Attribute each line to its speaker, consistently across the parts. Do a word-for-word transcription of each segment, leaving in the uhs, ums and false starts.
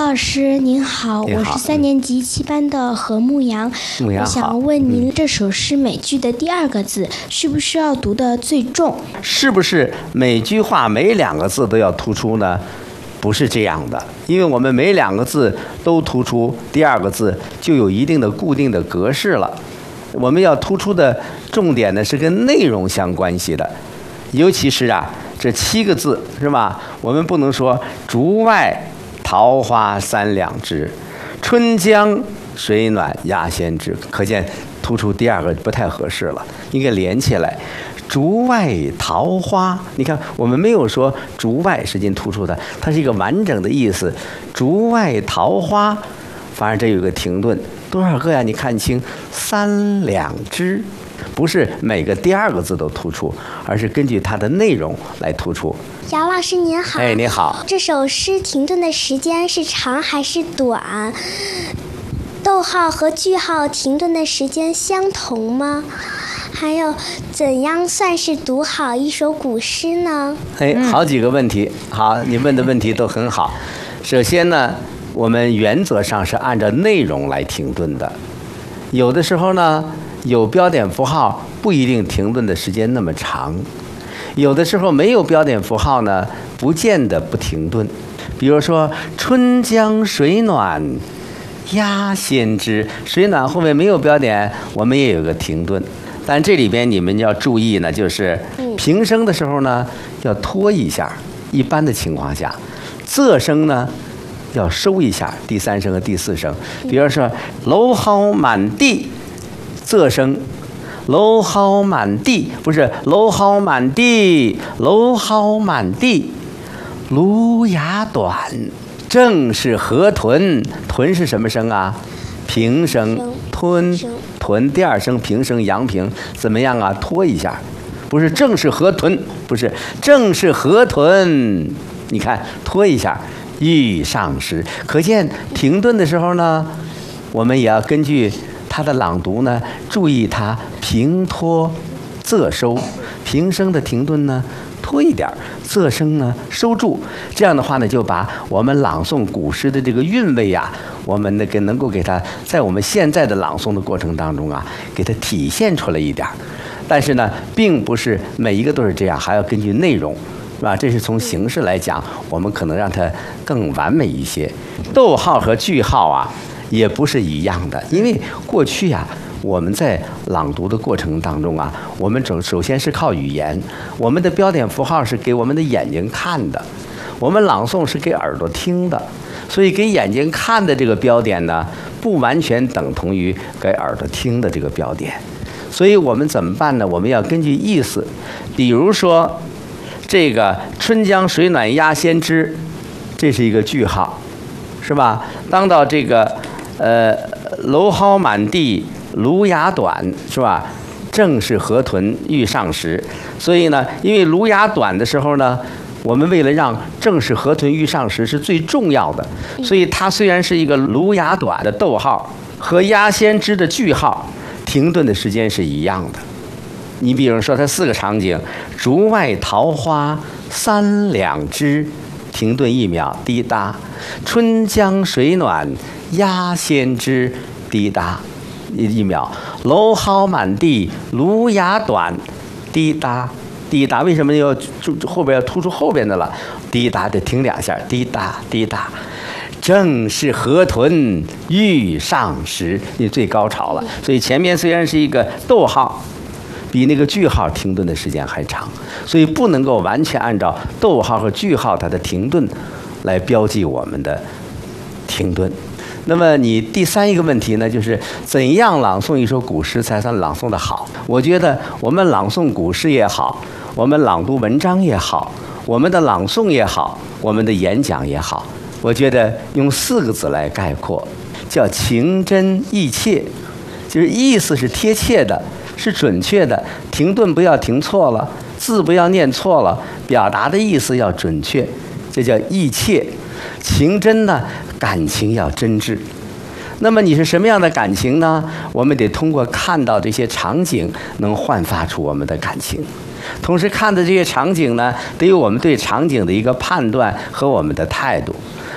Speaker 1: 老师您好，我是三年级七班的何牧阳。
Speaker 2: 牧阳好。
Speaker 1: 我想问您，这首诗每句的第二个字需不需要读得最重？
Speaker 2: 是不是每句话每两个字都要突出呢？不是这样的，因为我们每两个字都突出，第二个字就有一定的固定的格式了。我们要突出的重点呢是跟内容相关系的，尤其是啊这七个字是吧？我们不能说竹外桃花三两枝，春江水暖鸭先知，可见突出第二个不太合适了，应该连起来。竹外桃花，你看我们没有说竹外是进突出的，它是一个完整的意思。竹外桃花，反而这有个停顿，多少个呀？你看清，三两枝，不是每个第二个字都突出，而是根据它的内容来突出。
Speaker 3: 姚老师您好。
Speaker 2: 哎，你好。
Speaker 3: 这首诗停顿的时间是长还是短？逗号和句号停顿的时间相同吗？还有，怎样算是读好一首古诗呢？
Speaker 2: 哎，好几个问题，好，你问的问题都很好。首先呢，我们原则上是按照内容来停顿的，有的时候呢，有标点符号不一定停顿的时间那么长，有的时候没有标点符号呢，不见得不停顿。比如说“春江水暖鸭先知”，水暖后面没有标点，我们也有个停顿。但这里边你们要注意呢，就是平声的时候呢要拖一下，一般的情况下，仄声呢要收一下，第三声和第四声。比如说蒌蒿满地，仄声，蒌蒿满地，不是蒌蒿满地，蒌蒿满地，芦芽短，正是河豚，豚是什么声啊？平声，吞。豚第二声平声阳平，怎么样啊？拖一下，不是正是河豚，不是正是河豚，你看拖一下，欲上时。可见停顿的时候呢，我们也要根据它的朗读呢，注意它平拖仄收，平声的停顿呢拖一点，仄声呢收住，这样的话呢，就把我们朗诵古诗的这个韵味啊，我们那个能够给它在我们现在的朗诵的过程当中啊，给它体现出来一点。但是呢，并不是每一个都是这样，还要根据内容，是吧？这是从形式来讲，我们可能让它更完美一些。逗号和句号啊，也不是一样的，因为过去啊，我们在朗读的过程当中啊，我们首首先是靠语言，我们的标点符号是给我们的眼睛看的，我们朗诵是给耳朵听的，所以给眼睛看的这个标点呢，不完全等同于给耳朵听的这个标点。所以我们怎么办呢？我们要根据意思，比如说这个春江水暖鸭先知，这是一个句号，是吧？当到这个呃蒌蒿满地芦芽短，是吧？正是河豚欲上时。所以呢，因为芦芽短的时候呢，我们为了让正是河豚欲上时是最重要的，所以它虽然是一个芦芽短的逗号，和鸭先知的句号停顿的时间是一样的。你比如说它四个场景，竹外桃花三两枝，停顿一秒，滴答；春江水暖鸭先知，滴答一秒；蒌蒿满地芦芽短，滴答滴答。为什么要后边要突出后边的了？滴答得停两下，滴答滴答。正是河豚欲上时，你最高潮了。所以前面虽然是一个逗号，比那个句号停顿的时间还长，所以不能够完全按照逗号和句号它的停顿来标记我们的停顿。那么你第三一个问题呢，就是怎样朗诵一首古诗才算朗诵的好？我觉得我们朗诵古诗也好，我们朗读文章也好，我们的朗诵也好，我们的演讲也好，我觉得用四个字来概括，叫情真意切，就是意思是贴切的，是准确的，停顿不要停错了，字不要念错了，表达的意思要准确，这叫意切。情真呢，感情要真挚。那么你是什么样的感情呢？我们得通过看到这些场景，能焕发出我们的感情。同时看的这些场景呢，得有我们对场景的一个判断和我们的态度。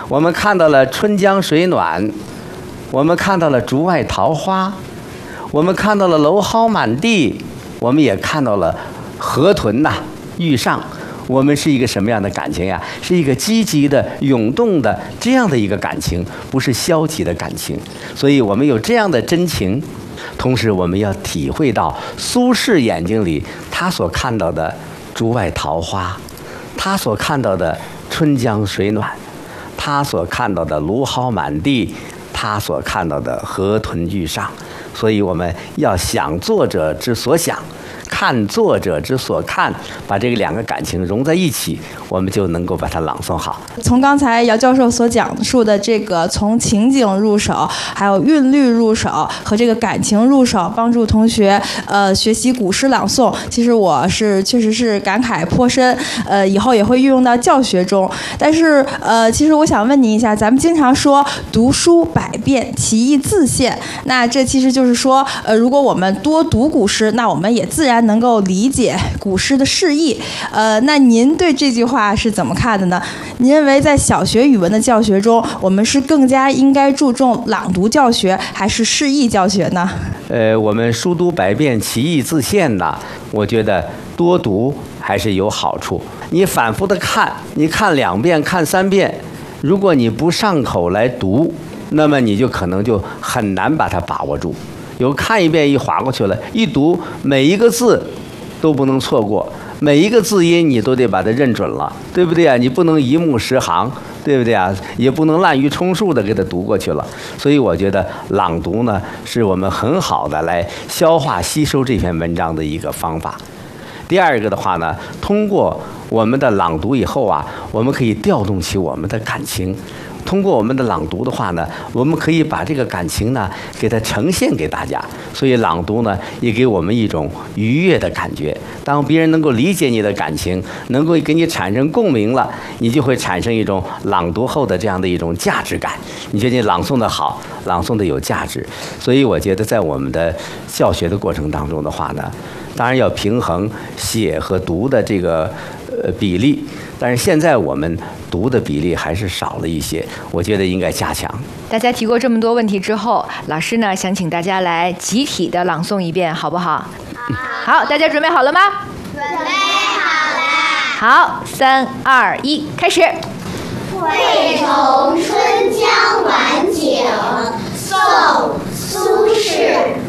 Speaker 2: 我们看到了春江水暖，我们看到了竹外桃花，我们看到了蒌蒿满地，我们也看到了河豚呐、啊、欲上。我们是一个什么样的感情呀？是一个积极的、涌动的这样的一个感情，不是消极的感情。所以我们有这样的真情，同时我们要体会到苏轼眼睛里他所看到的竹外桃花，他所看到的春江水暖，他所看到的蒌蒿满地，他所看到的河豚欲上。所以我们要想作者之所想，看作者之所看，把这个两个感情融在一起，我们就能够把它朗诵好。
Speaker 4: 从刚才姚教授所讲述的这个从情景入手，还有韵律入手和这个感情入手，帮助同学呃学习古诗朗诵，其实我是确实是感慨颇深，呃以后也会运用到教学中。但是呃其实我想问您一下，咱们经常说读书百遍，其义自现，那这其实就是说呃如果我们多读古诗，那我们也自然能够理解古诗的释义。呃，那您对这句话是怎么看的呢？您认为在小学语文的教学中，我们是更加应该注重朗读教学，还是释义教学呢？
Speaker 2: 呃，我们书读百遍，其义自现呐。我觉得多读还是有好处。你反复的看，你看两遍、看三遍，如果你不上口来读，那么你就可能就很难把它把握住。有看一遍一划过去了，一读每一个字都不能错过，每一个字音你都得把它认准了，对不对啊？你不能一目十行，对不对啊？也不能滥竽充数的给它读过去了。所以我觉得朗读呢，是我们很好的来消化吸收这篇文章的一个方法。第二个的话呢，通过我们的朗读以后啊，我们可以调动起我们的感情。通过我们的朗读的话呢，我们可以把这个感情呢给它呈现给大家。所以朗读呢也给我们一种愉悦的感觉。当别人能够理解你的感情，能够给你产生共鸣了，你就会产生一种朗读后的这样的一种价值感。你觉得你朗诵的好，朗诵的有价值。所以我觉得在我们的教学的过程当中的话呢，当然要平衡写和读的这个呃比例。但是现在我们读的比例还是少了一些，我觉得应该加强。
Speaker 5: 大家提过这么多问题之后，老师呢想请大家来集体的朗诵一遍，好不好？好，好，大家准备好了吗？
Speaker 3: 准备好了。
Speaker 5: 好，三二一，开始。
Speaker 3: 惠崇春江晚景，宋·苏轼。